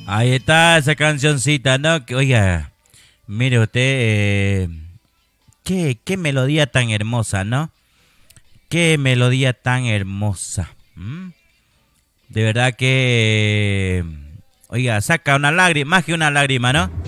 Ahí está esa cancioncita, ¿no? Que, oiga, mire usted, qué melodía tan hermosa, ¿no? Qué melodía tan hermosa. De verdad que, oiga, saca una lágrima, más que una lágrima, ¿no?